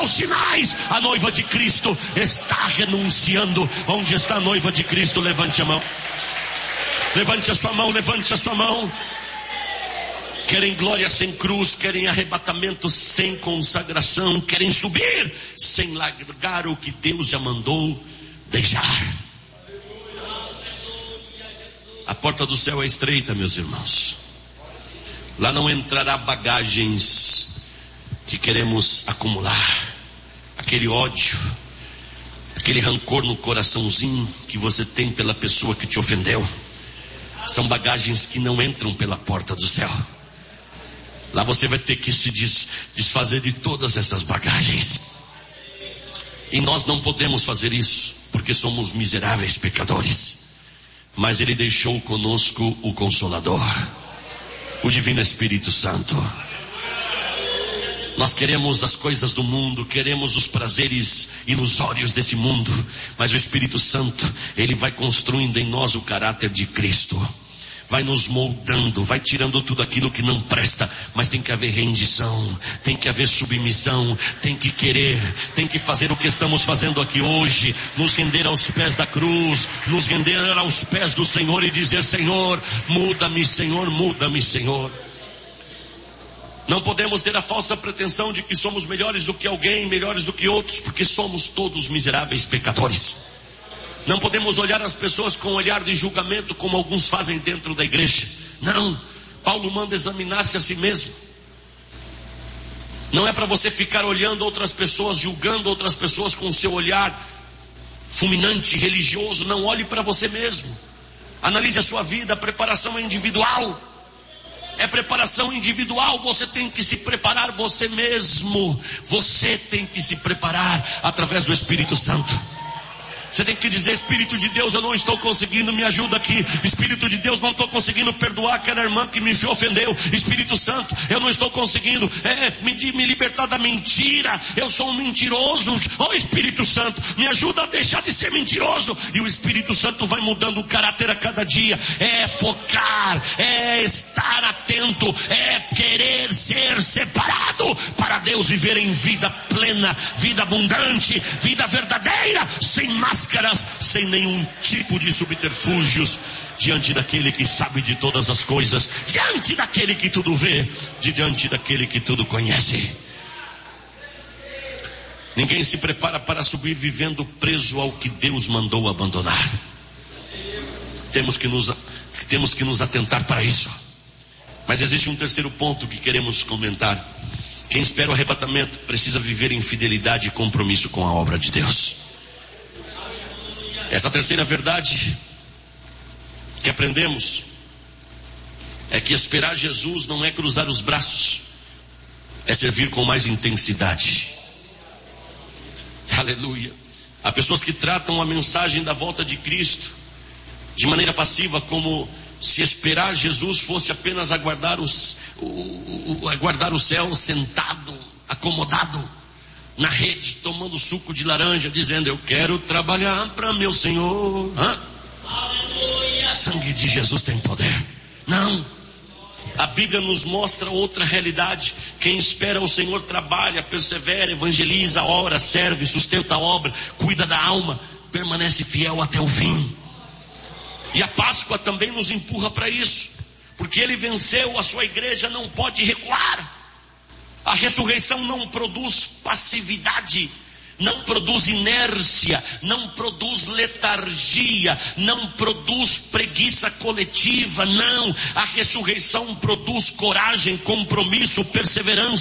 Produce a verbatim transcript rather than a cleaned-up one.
os sinais. A noiva de Cristo está renunciando. Onde está a noiva de Cristo? Levante a mão. Levante a sua mão, levante a sua mão. Querem glória sem cruz, querem arrebatamento sem consagração, querem subir sem largar o que Deus já mandou deixar. A porta do céu é estreita, meus irmãos. Lá não entrará bagagens que queremos acumular. Aquele ódio, aquele rancor no coraçãozinho que você tem pela pessoa que te ofendeu. São bagagens que não entram pela porta do céu. Lá você vai ter que se des, desfazer de todas essas bagagens. E nós não podemos fazer isso, porque somos miseráveis pecadores. Mas Ele deixou conosco o Consolador, o Divino Espírito Santo. Nós queremos as coisas do mundo, queremos os prazeres ilusórios desse mundo, mas o Espírito Santo, Ele vai construindo em nós o caráter de Cristo. Vai nos moldando, vai tirando tudo aquilo que não presta, mas tem que haver rendição, tem que haver submissão, tem que querer, tem que fazer o que estamos fazendo aqui hoje, nos render aos pés da cruz, nos render aos pés do Senhor e dizer: Senhor, muda-me, Senhor, muda-me, Senhor. Não podemos ter a falsa pretensão de que somos melhores do que alguém, melhores do que outros, porque somos todos miseráveis pecadores. Não podemos olhar as pessoas com um olhar de julgamento, como alguns fazem dentro da igreja. Não, Paulo manda examinar-se a si mesmo. Não é para você ficar olhando outras pessoas, julgando outras pessoas com o seu olhar fulminante, religioso. Não, olhe para você mesmo. Analise a sua vida. A preparação é individual. É preparação individual. Você tem que se preparar você mesmo. Você tem que se preparar através do Espírito Santo. Você tem que dizer: Espírito de Deus, eu não estou conseguindo, me ajuda aqui. Espírito de Deus, não estou conseguindo perdoar aquela irmã que me ofendeu. Espírito Santo, eu não estou conseguindo é, me, me libertar da mentira. Eu sou um mentiroso. Oh, Espírito Santo, me ajuda a deixar de ser mentiroso. E o Espírito Santo vai mudando o caráter a cada dia. É focar, é estar atento, é querer ser separado para Deus, viver em vida plena, vida abundante, vida verdadeira, sem máscara, sem nenhum tipo de subterfúgios, diante daquele que sabe de todas as coisas, diante daquele que tudo vê, diante daquele que tudo conhece. Ninguém se prepara para subir vivendo preso ao que Deus mandou abandonar. Temos que nos, temos que nos atentar para isso. Mas existe um terceiro ponto que queremos comentar. Quem espera o arrebatamento precisa viver em fidelidade e compromisso com a obra de Deus. Essa terceira verdade que aprendemos é que esperar Jesus não é cruzar os braços, é servir com mais intensidade. Aleluia. Há pessoas que tratam a mensagem da volta de Cristo de maneira passiva, como se esperar Jesus fosse apenas aguardar, os, o, o, aguardar o céu sentado, acomodado na rede, tomando suco de laranja, dizendo: eu quero trabalhar para meu Senhor. Hã? Aleluia. Sangue de Jesus tem poder. Não. A Bíblia nos mostra outra realidade. Quem espera o Senhor trabalha, persevera, evangeliza, ora, serve, sustenta a obra, cuida da alma, permanece fiel até o fim. E a Páscoa também nos empurra para isso, porque Ele venceu, a sua igreja não pode recuar. A ressurreição não produz passividade, não produz inércia, não produz letargia, não produz preguiça coletiva, não. A ressurreição produz coragem, compromisso, perseverança.